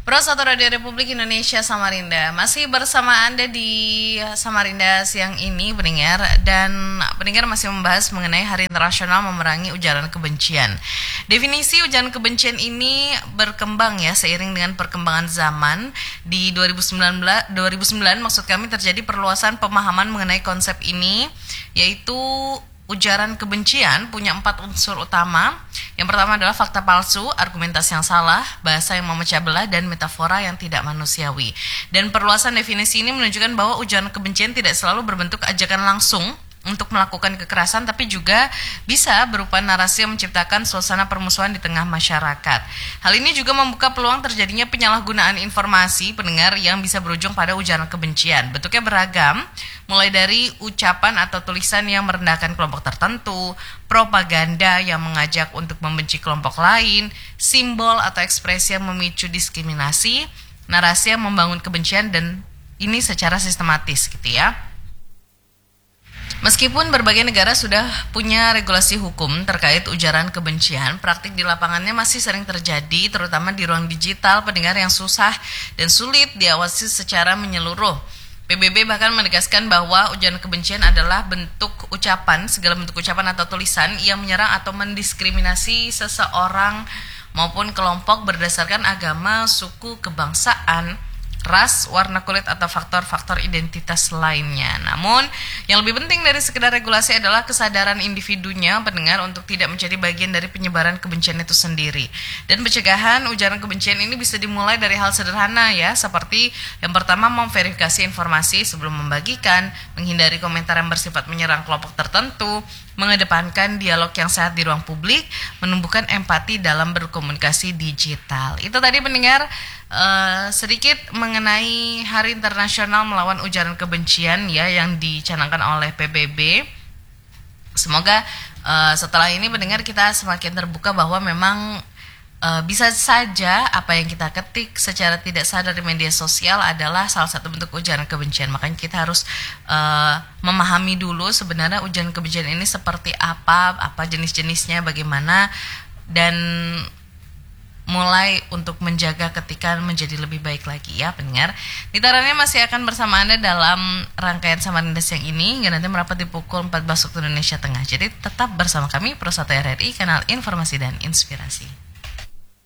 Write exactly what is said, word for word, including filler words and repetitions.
Pro satu Radio Republik Indonesia Samarinda. Masih bersama Anda di Samarinda siang ini, pendengar. Dan pendengar masih membahas mengenai Hari Internasional Memerangi Ujaran Kebencian. Definisi ujaran kebencian ini berkembang ya seiring dengan perkembangan zaman. Di dua ribu sembilan belas, dua ribu sembilan maksud kami terjadi perluasan pemahaman mengenai konsep ini, yaitu ujaran kebencian punya empat unsur utama. Yang pertama adalah fakta palsu, argumentasi yang salah, bahasa yang memecah belah, dan metafora yang tidak manusiawi. Dan perluasan definisi ini menunjukkan bahwa ujaran kebencian tidak selalu berbentuk ajakan langsung untuk melakukan kekerasan, tapi juga bisa berupa narasi yang menciptakan suasana permusuhan di tengah masyarakat. Hal ini juga membuka peluang terjadinya penyalahgunaan informasi pendengar yang bisa berujung pada ujaran kebencian. Bentuknya beragam, mulai dari ucapan atau tulisan yang merendahkan kelompok tertentu, propaganda yang mengajak untuk membenci kelompok lain, simbol atau ekspresi yang memicu diskriminasi, narasi yang membangun kebencian, dan ini secara sistematis gitu ya. Meskipun berbagai negara sudah punya regulasi hukum terkait ujaran kebencian, praktik di lapangannya masih sering terjadi, terutama di ruang digital pendengar yang susah dan sulit diawasi secara menyeluruh. P B B bahkan menegaskan bahwa ujaran kebencian adalah bentuk ucapan, segala bentuk ucapan atau tulisan yang menyerang atau mendiskriminasi seseorang maupun kelompok berdasarkan agama, suku, kebangsaan, ras, warna kulit, atau faktor-faktor identitas lainnya. Namun, yang lebih penting dari sekedar regulasi adalah kesadaran individunya, pendengar, untuk tidak menjadi bagian dari penyebaran kebencian itu sendiri. Dan pencegahan ujaran kebencian ini bisa dimulai dari hal sederhana ya, seperti yang pertama memverifikasi informasi sebelum membagikan, menghindari komentar yang bersifat menyerang kelompok tertentu, mengedepankan dialog yang sehat di ruang publik, menumbuhkan empati dalam berkomunikasi digital. Itu tadi pendengar Uh, sedikit mengenai Hari Internasional Melawan Ujaran Kebencian ya yang dicanangkan oleh P B B. Semoga uh, setelah ini pendengar kita semakin terbuka bahwa memang uh, bisa saja apa yang kita ketik secara tidak sadar di media sosial adalah salah satu bentuk ujaran kebencian. Makanya kita harus uh, memahami dulu sebenarnya ujaran kebencian ini seperti apa, apa jenis-jenisnya, bagaimana, dan mulai untuk menjaga ketika menjadi lebih baik lagi ya pendengar. Ditarannya masih akan bersama Anda dalam rangkaian Samarinda siang ini hingga nanti merapat di pukul empat belas waktu Indonesia Tengah. Jadi tetap bersama kami Pro satu R R I, kanal informasi dan inspirasi.